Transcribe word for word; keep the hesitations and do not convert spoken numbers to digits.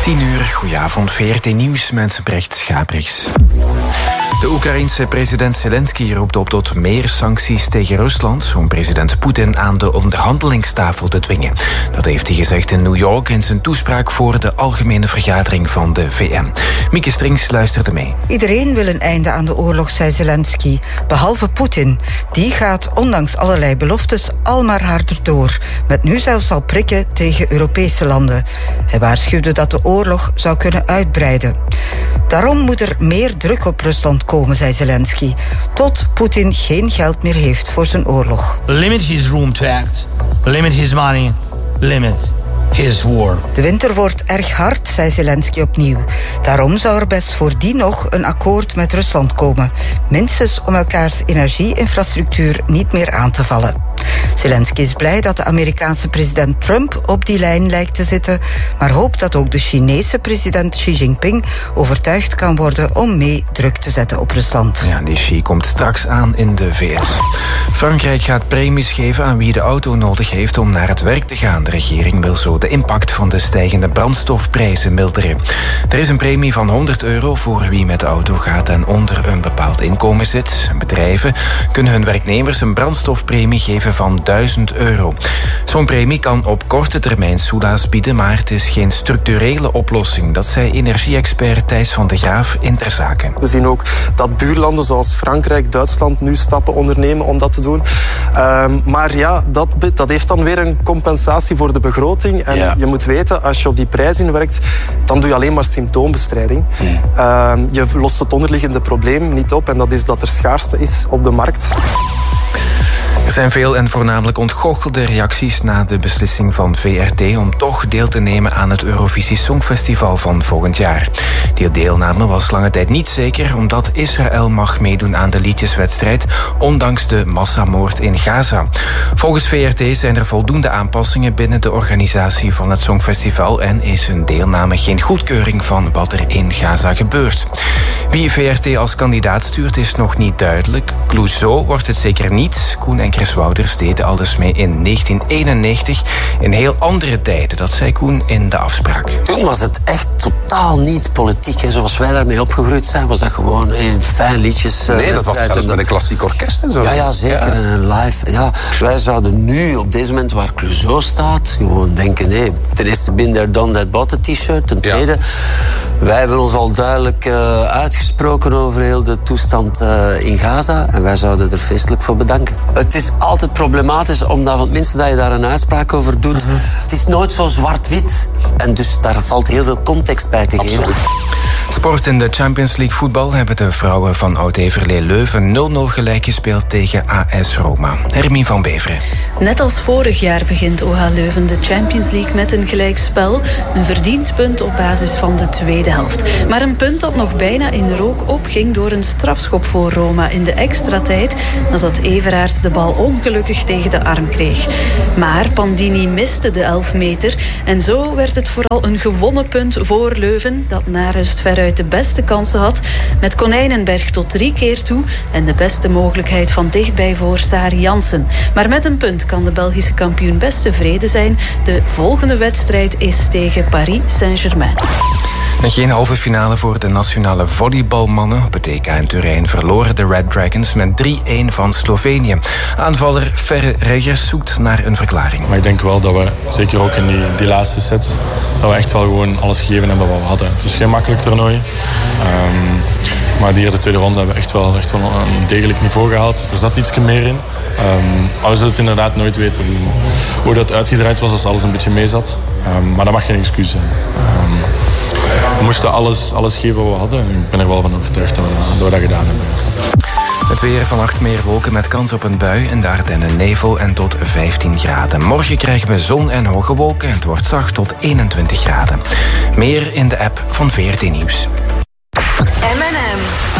tien uur, goedenavond, V R T Nieuws met Brecht Schabriks. De Oekraïense president Zelensky roept op tot meer sancties tegen Rusland om president Poetin aan de onderhandelingstafel te dwingen. Dat heeft hij gezegd in New York in zijn toespraak voor de algemene vergadering van de V N. Mieke Strings luisterde mee. Iedereen wil een einde aan de oorlog, zei Zelensky, behalve Poetin. Die gaat ondanks allerlei beloftes al maar harder door, met nu zelfs al prikken tegen Europese landen. Hij waarschuwde dat de oorlog zou kunnen uitbreiden. Daarom moet er meer druk op Rusland komen, zei Zelensky, tot Poetin geen geld meer heeft voor zijn oorlog. Limit his room to act. Limit his money. Limit his war. De winter wordt erg hard, zei Zelensky opnieuw. Daarom zou er best voordien nog een akkoord met Rusland komen. Minstens om elkaars energieinfrastructuur niet meer aan te vallen. Zelensky is blij dat de Amerikaanse president Trump op die lijn lijkt te zitten, maar hoopt dat ook de Chinese president Xi Jinping overtuigd kan worden om mee druk te zetten op Rusland. Ja, die Xi komt straks aan in de V S. Frankrijk gaat premies geven aan wie de auto nodig heeft om naar het werk te gaan. De regering wil zo de impact van de stijgende brandstofprijzen milderen. Er is een premie van honderd euro voor wie met de auto gaat en onder een bepaald inkomen zit. Bedrijven kunnen hun werknemers een brandstofpremie geven van duizend euro. Zo'n premie kan op korte termijn soelaas bieden, maar het is geen structurele oplossing. Dat zei energie-expert Thijs van de Graaf in Ter Zake. We zien ook dat buurlanden zoals Frankrijk, Duitsland nu stappen ondernemen om dat te doen. Um, maar ja, dat, dat heeft dan weer een compensatie voor de begroting. En ja. je moet weten, als je op die prijs inwerkt, dan doe je alleen maar symptoombestrijding. Ja. Um, je lost het onderliggende probleem niet op en dat is dat er schaarste is op de markt. Er zijn veel en voornamelijk ontgoochelde reacties na de beslissing van V R T om toch deel te nemen aan het Eurovisie Songfestival van volgend jaar. Die deelname was lange tijd niet zeker, omdat Israël mag meedoen aan de liedjeswedstrijd, ondanks de massamoord in Gaza. Volgens V R T zijn er voldoende aanpassingen binnen de organisatie van het Songfestival en is een deelname geen goedkeuring van wat er in Gaza gebeurt. Wie V R T als kandidaat stuurt is nog niet duidelijk. Clouseau wordt het zeker niet. Koen en Chris Wouters deden alles mee in negentien eenennegentig. In heel andere tijden, dat zei Koen in de afspraak. Toen was het echt totaal niet politiek. Hè. Zoals wij daarmee opgegroeid zijn, was dat gewoon een fijn liedjes. Nee, dat was zelfs met een klassiek orkest en zo. Ja, ja zeker. Ja. En live. Ja, wij zouden nu, op deze moment waar Clouseau staat, gewoon denken, nee, ten eerste been there, done that, bought a t-shirt. Ten tweede, ja. wij hebben ons al duidelijk uh, uitgesproken over heel de toestand uh, in Gaza. En wij zouden er feestelijk voor bedanken. Het is altijd problematisch, omdat van het minste dat je daar een uitspraak over doet, uh-huh. het is nooit zo zwart-wit. En dus daar valt heel veel context bij te geven. Absoluut. Sport in de Champions League voetbal hebben de vrouwen van Oud-Heverlee Leuven nul nul gelijk gespeeld tegen A S Roma. Hermine van Beveren. Net als vorig jaar begint O H Leuven de Champions League met een gelijkspel. Een verdiend punt op basis van de tweede helft. Maar een punt dat nog bijna in rook opging door een strafschop voor Roma in de extra tijd, nadat Everaerts de bal ongelukkig tegen de arm kreeg. Maar Pandini miste de elf meter en zo werd het vooral een gewonnen punt voor Leuven, dat na rust veruit de beste kansen had, met Konijnenberg tot drie keer toe en de beste mogelijkheid van dichtbij voor Sari Jansen. Maar met een punt kan de Belgische kampioen best tevreden zijn. De volgende wedstrijd is tegen Paris Saint-Germain. En geen halve finale voor de nationale volleybalmannen. Op het E K in Turijn verloren de Red Dragons met drie-een van Slovenië. Aanvaller Ferre Reggers zoekt naar een verklaring. Maar ik denk wel dat we, zeker ook in die, die laatste sets, dat we echt wel gewoon alles gegeven hebben wat we hadden. Het is geen makkelijk toernooi. Um, maar die de tweede ronde hebben we echt wel, echt wel een degelijk niveau gehaald. Er zat iets meer in. Um, maar we zullen het inderdaad nooit weten hoe, hoe dat uitgedraaid was als alles een beetje mee zat. Um, maar dat mag geen excuus zijn. Um, we moesten alles, alles geven wat we hadden. En ik ben er wel van overtuigd dat we, dat we dat gedaan hebben. Het weer, vannacht meer wolken met kans op een bui en daarten nevel en tot vijftien graden. Morgen krijgen we zon en hoge wolken en het wordt zacht tot eenentwintig graden. Meer in de app van V R T Nieuws. M en M.